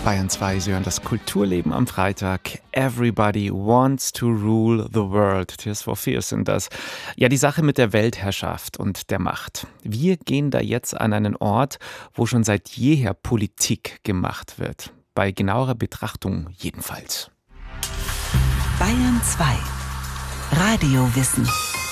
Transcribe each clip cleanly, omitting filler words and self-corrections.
Bayern 2, Sie hören das Kulturleben am Freitag. Everybody wants to rule the world. Tears for Fears sind das. Ja, die Sache mit der Weltherrschaft und der Macht. Wir gehen da jetzt an einen Ort, wo schon seit jeher Politik gemacht wird. Bei genauerer Betrachtung jedenfalls. Bayern 2. Radiowissen.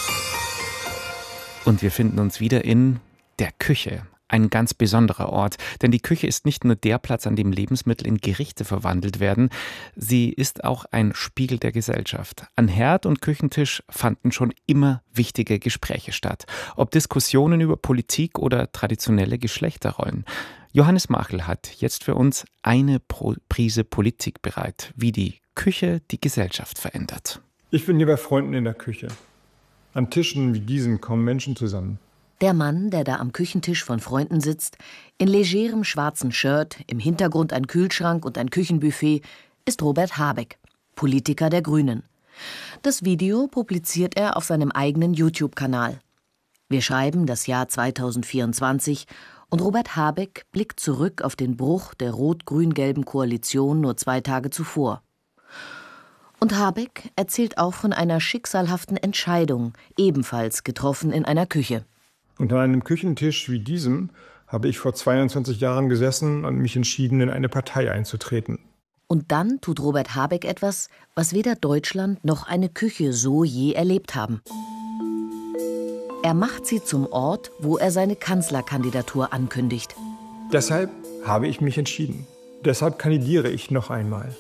Und wir finden uns wieder in der Küche. Ein ganz besonderer Ort, denn die Küche ist nicht nur der Platz, an dem Lebensmittel in Gerichte verwandelt werden, sie ist auch ein Spiegel der Gesellschaft. An Herd und Küchentisch fanden schon immer wichtige Gespräche statt, ob Diskussionen über Politik oder traditionelle Geschlechterrollen. Johannes Machel hat jetzt für uns eine Prise Politik bereit, wie die Küche die Gesellschaft verändert. Ich bin hier bei Freunden in der Küche. An Tischen wie diesen kommen Menschen zusammen. Der Mann, der da am Küchentisch von Freunden sitzt, in legerem schwarzen Shirt, im Hintergrund ein Kühlschrank und ein Küchenbuffet, ist Robert Habeck, Politiker der Grünen. Das Video publiziert er auf seinem eigenen YouTube-Kanal. Wir schreiben das Jahr 2024 und Robert Habeck blickt zurück auf den Bruch der rot-grün-gelben Koalition nur 2 Tage zuvor. Und Habeck erzählt auch von einer schicksalhaften Entscheidung, ebenfalls getroffen in einer Küche. Und an einem Küchentisch wie diesem habe ich vor 22 Jahren gesessen und mich entschieden, in eine Partei einzutreten. Und dann tut Robert Habeck etwas, was weder Deutschland noch eine Küche so je erlebt haben. Er macht sie zum Ort, wo er seine Kanzlerkandidatur ankündigt. Deshalb habe ich mich entschieden. Deshalb kandidiere ich noch einmal.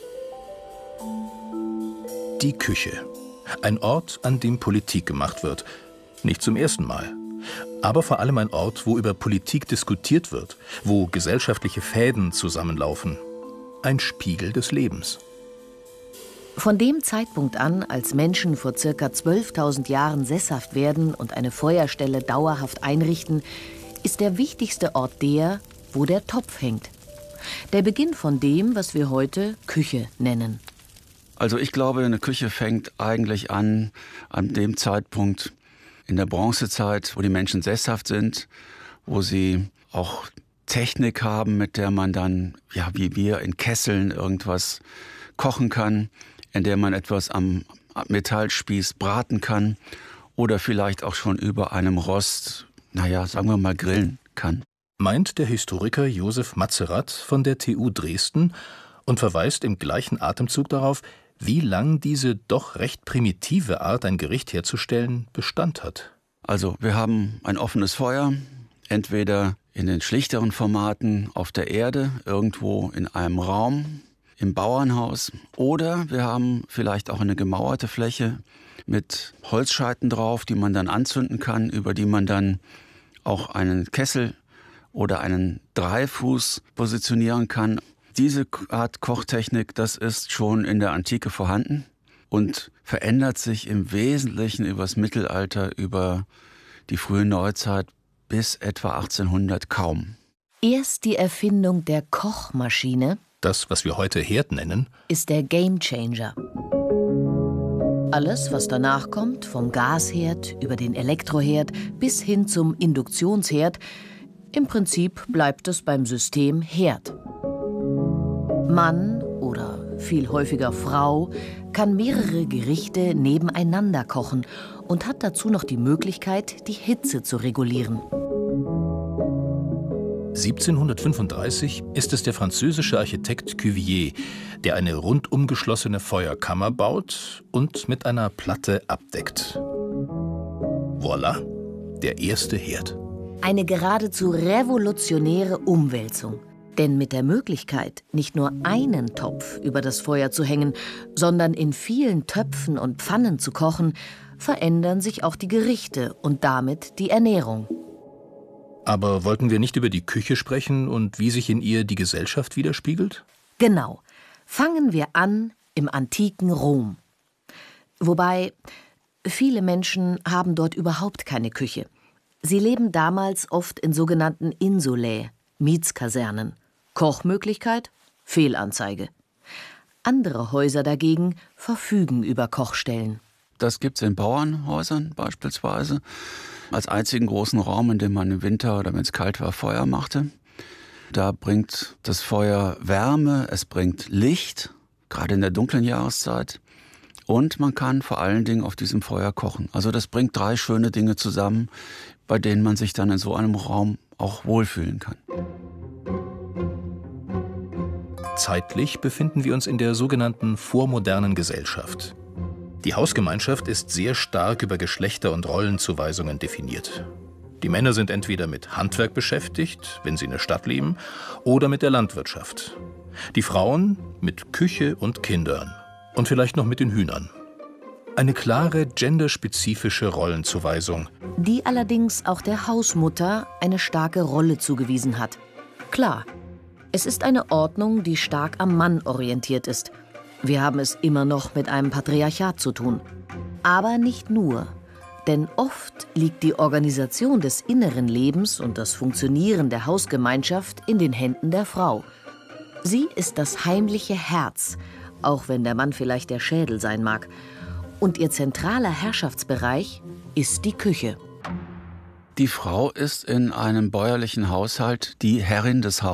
Die Küche. Ein Ort, an dem Politik gemacht wird. Nicht zum ersten Mal. Aber vor allem ein Ort, wo über Politik diskutiert wird, wo gesellschaftliche Fäden zusammenlaufen. Ein Spiegel des Lebens. Von dem Zeitpunkt an, als Menschen vor ca. 12.000 Jahren sesshaft werden und eine Feuerstelle dauerhaft einrichten, ist der wichtigste Ort der, wo der Topf hängt. Der Beginn von dem, was wir heute Küche nennen. Also ich glaube, eine Küche fängt eigentlich an dem Zeitpunkt, in der Bronzezeit, wo die Menschen sesshaft sind, wo sie auch Technik haben, mit der man dann, ja, wie wir in Kesseln irgendwas kochen kann, in der man etwas am Metallspieß braten kann oder vielleicht auch schon über einem Rost, sagen wir mal, grillen kann. Meint der Historiker Josef Matzerath von der TU Dresden und verweist im gleichen Atemzug darauf, wie lang diese doch recht primitive Art, ein Gericht herzustellen, Bestand hat. Also wir haben ein offenes Feuer, entweder in den schlichteren Formaten auf der Erde, irgendwo in einem Raum, im Bauernhaus, oder wir haben vielleicht auch eine gemauerte Fläche mit Holzscheiten drauf, die man dann anzünden kann, über die man dann auch einen Kessel oder einen Dreifuß positionieren kann. Diese Art Kochtechnik, das ist schon in der Antike vorhanden und verändert sich im Wesentlichen übers Mittelalter, über die frühe Neuzeit bis etwa 1800 kaum. Erst die Erfindung der Kochmaschine, das, was wir heute Herd nennen, ist der Gamechanger. Alles, was danach kommt, vom Gasherd über den Elektroherd bis hin zum Induktionsherd, im Prinzip bleibt es beim System Herd. Mann oder viel häufiger Frau kann mehrere Gerichte nebeneinander kochen und hat dazu noch die Möglichkeit, die Hitze zu regulieren. 1735 ist es der französische Architekt Cuvier, der eine rundum geschlossene Feuerkammer baut und mit einer Platte abdeckt. Voilà, der erste Herd. Eine geradezu revolutionäre Umwälzung. Denn mit der Möglichkeit, nicht nur einen Topf über das Feuer zu hängen, sondern in vielen Töpfen und Pfannen zu kochen, verändern sich auch die Gerichte und damit die Ernährung. Aber wollten wir nicht über die Küche sprechen und wie sich in ihr die Gesellschaft widerspiegelt? Genau. Fangen wir an im antiken Rom. Wobei, viele Menschen haben dort überhaupt keine Küche. Sie leben damals oft in sogenannten Insulae, Mietskasernen. Kochmöglichkeit? Fehlanzeige. Andere Häuser dagegen verfügen über Kochstellen. Das gibt es in Bauernhäusern beispielsweise, als einzigen großen Raum, in dem man im Winter oder wenn es kalt war, Feuer machte. Da bringt das Feuer Wärme, es bringt Licht, gerade in der dunklen Jahreszeit. Und man kann vor allen Dingen auf diesem Feuer kochen. Also das bringt 3 schöne Dinge zusammen, bei denen man sich dann in so einem Raum auch wohlfühlen kann. Zeitlich befinden wir uns in der sogenannten vormodernen Gesellschaft. Die Hausgemeinschaft ist sehr stark über Geschlechter- und Rollenzuweisungen definiert. Die Männer sind entweder mit Handwerk beschäftigt, wenn sie in der Stadt leben, oder mit der Landwirtschaft. Die Frauen mit Küche und Kindern und vielleicht noch mit den Hühnern. Eine klare genderspezifische Rollenzuweisung. Die allerdings auch der Hausmutter eine starke Rolle zugewiesen hat. Klar, es ist eine Ordnung, die stark am Mann orientiert ist. Wir haben es immer noch mit einem Patriarchat zu tun. Aber nicht nur. Denn oft liegt die Organisation des inneren Lebens und das Funktionieren der Hausgemeinschaft in den Händen der Frau. Sie ist das heimliche Herz, auch wenn der Mann vielleicht der Schädel sein mag. Und ihr zentraler Herrschaftsbereich ist die Küche. Die Frau ist in einem bäuerlichen Haushalt die Herrin des Hauses.